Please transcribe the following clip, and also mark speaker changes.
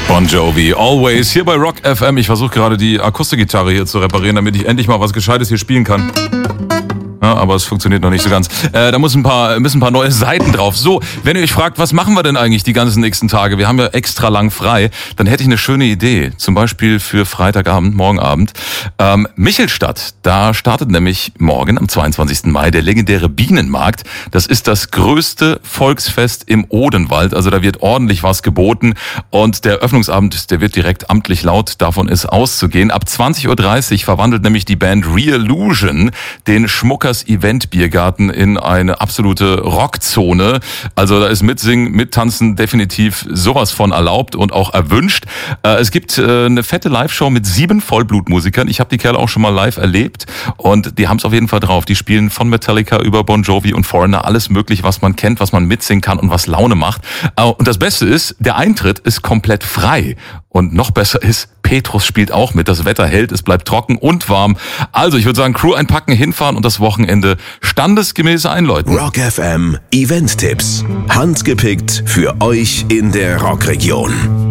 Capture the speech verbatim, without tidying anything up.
Speaker 1: Bon Jovi, Always, hier bei Rock F M. Ich versuche gerade die Akustikgitarre hier zu reparieren, damit ich endlich mal was Gescheites hier spielen kann. Ja, aber es funktioniert noch nicht so ganz. Äh, da muss ein paar, müssen ein paar neue Seiten drauf. So, wenn ihr euch fragt, was machen wir denn eigentlich die ganzen nächsten Tage? Wir haben ja extra lang frei. Dann hätte ich eine schöne Idee. Zum Beispiel für Freitagabend, morgen Abend. Ähm, Michelstadt, da startet nämlich morgen am zweiundzwanzigsten Mai der legendäre Bienenmarkt. Das ist das größte Volksfest im Odenwald. Also da wird ordentlich was geboten. Und der Eröffnungsabend, der wird direkt amtlich laut. Davon ist auszugehen. Ab zwanzig Uhr dreißig verwandelt nämlich die Band Realusion den Schmucker Event Biergarten in eine absolute Rockzone. Also da ist Mitsingen, Mittanzen definitiv sowas von erlaubt und auch erwünscht. Es gibt eine fette Live-Show mit sieben Vollblutmusikern. Ich habe die Kerle auch schon mal live erlebt und die haben es auf jeden Fall drauf. Die spielen von Metallica über Bon Jovi und Foreigner alles mögliche, was man kennt, was man mitsingen kann und was Laune macht. Und das Beste ist, der Eintritt ist komplett frei. Und noch besser ist, Petrus spielt auch mit. Das Wetter hält, es bleibt trocken und warm. Also ich würde sagen, Crew einpacken, hinfahren und das Wochenende standesgemäß einläuten.
Speaker 2: Rock F M Event-Tipps. Handgepickt für euch in der Rockregion.